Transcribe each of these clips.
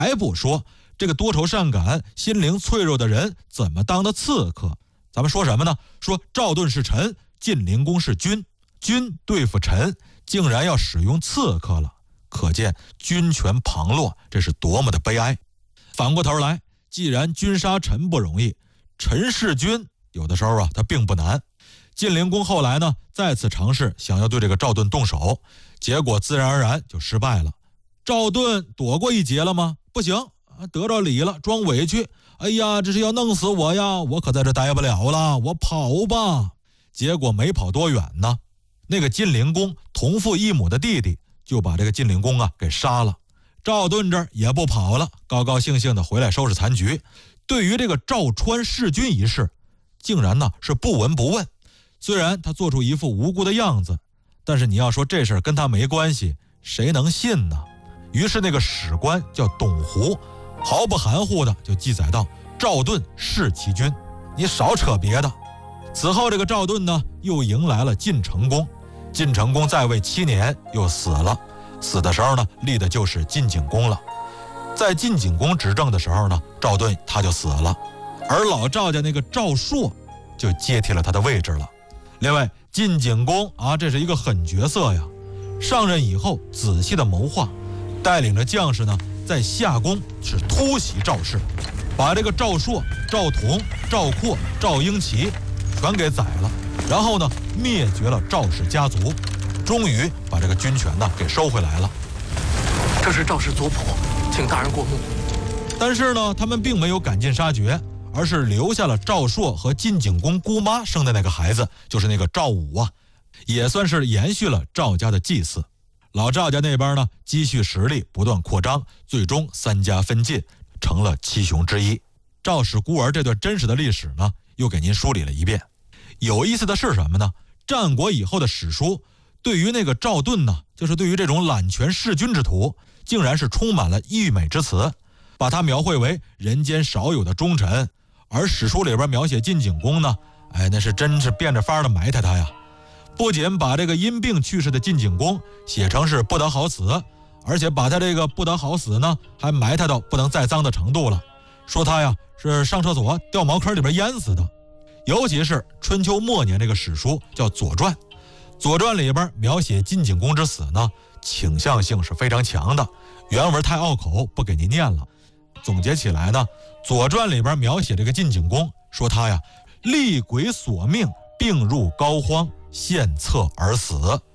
还不说这个多愁善感、心灵脆弱的人怎么当的刺客？咱们说什么呢？说赵盾是臣，晋灵公是君，君对付臣，竟然要使用刺客了，可见君权旁落，这是多么的悲哀。反过头来，既然君杀臣不容易，臣弑君有的时候他并不难。晋灵公后来呢，再次尝试想要对这个赵盾动手，结果自然而然就失败了。赵盾躲过一劫了吗？不行，得着理了，装委屈。哎呀，这是要弄死我呀！我可在这待不了了，我跑吧。结果没跑多远呢，那个晋灵公同父异母的弟弟就把这个晋灵公给杀了。赵盾这儿也不跑了，高高兴兴的回来收拾残局。对于这个赵川弑君一事，竟然呢是不闻不问。虽然他做出一副无辜的样子，但是你要说这事儿跟他没关系，谁能信呢？于是那个史官叫董狐，毫不含糊的就记载到赵盾弑其君。你少扯别的。此后这个赵盾呢又迎来了晋成公，晋成公在位7年又死了，死的时候呢立的就是晋景公了。在晋景公执政的时候呢，赵盾他就死了，而老赵家那个赵朔就接替了他的位置了。另外晋景公这是一个狠角色呀，上任以后仔细的谋划，带领着将士呢在夏宫是突袭赵氏，把这个赵朔、赵同、赵括、赵婴齐全给宰了，然后呢灭绝了赵氏家族，终于把这个军权呢给收回来了。 这是赵氏族谱，请大人过目。 但是呢他们并没有赶尽杀绝，而是留下了赵朔和晋景公姑妈生的那个孩子，就是那个赵武也算是延续了赵家的祭祀。老赵家那边呢积蓄实力不断扩张，最终3家分晋，成了7雄之一。赵氏孤儿这段真实的历史呢又给您梳理了一遍。有意思的是什么呢？战国以后的史书对于那个赵盾呢，就是对于这种揽权弑君之徒，竟然是充满了溢美之词，把他描绘为人间少有的忠臣。而史书里边描写晋景公呢，那是真是变着法的埋汰他呀。不仅把这个因病去世的晋景公写成是不得好死，而且把他这个不得好死呢还埋汰到不能再脏的程度了，说他呀是上厕所掉茅坑里边淹死的。尤其是春秋末年这个史书叫《左传》，《左传》里边描写晋景公之死呢，倾向性是非常强的，原文太拗口，不给您念了。总结起来呢，《左传》里边描写这个晋景公，说他呀厉鬼索命，病入膏肓，献策而死。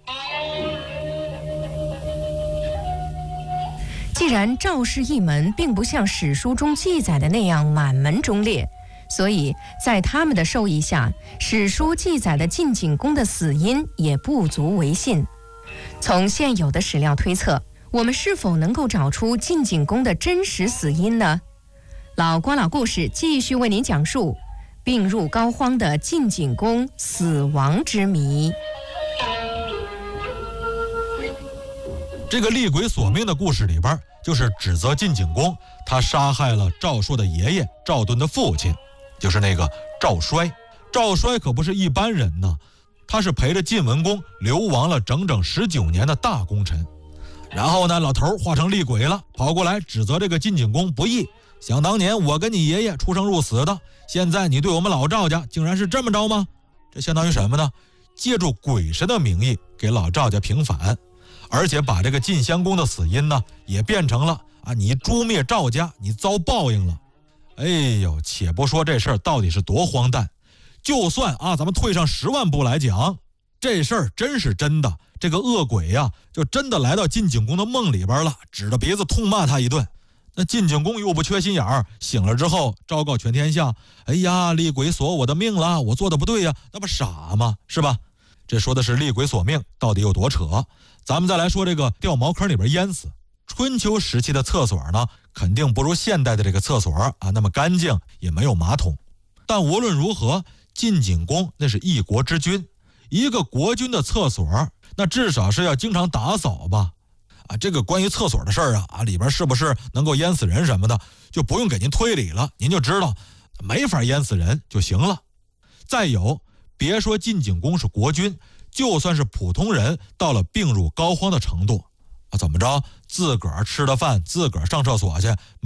既然赵氏一门并不像史书中记载的那样满门忠烈，所以在他们的授意下，史书记载的晋景公的死因也不足为信。从现有的史料推测，我们是否能够找出晋景公的真实死因呢？老郭老故事继续为您讲述病入膏肓的晋景公死亡之谜。 这个厉鬼索命的故事里边，就是指责晋景公他杀害了赵朔的爷爷赵盾的父亲，就是那个赵衰。赵衰可不是一般人呢，他是陪着晋文公流亡了整整19年的大功臣。然后呢，老头化成厉鬼了，跑过来指责这个晋景公不义。想当年我跟你爷爷出生入死的，现在你对我们老赵家竟然是这么着吗？这相当于什么呢？借助鬼神的名义给老赵家平反，而且把这个晋襄公的死因呢也变成了你诛灭赵家，你遭报应了。哎呦，且不说这事儿到底是多荒诞，就算咱们退上10万步来讲，这事儿真是真的，这个恶鬼呀就真的来到晋景公的梦里边了，指着鼻子痛骂他一顿。那晋景公又不缺心眼儿，醒了之后昭告全天下，哎呀，厉鬼索我的命了，我做的不对呀，那不傻吗？是吧？这说的是厉鬼索命，到底有多扯？咱们再来说这个掉茅坑里边淹死。春秋时期的厕所呢，肯定不如现代的这个厕所那么干净，也没有马桶。但无论如何，晋景公那是一国之君，一个国君的厕所，那至少是要经常打扫吧。这个关于厕所的事儿里边是不是能够淹死人什么的，就不用给您推理了，您就知道没法淹死人就行了。再有，别说晋景公是国君，就算是普通人，到了病入膏肓的程度， 怎么着？自个儿吃了饭，自个儿上厕所去。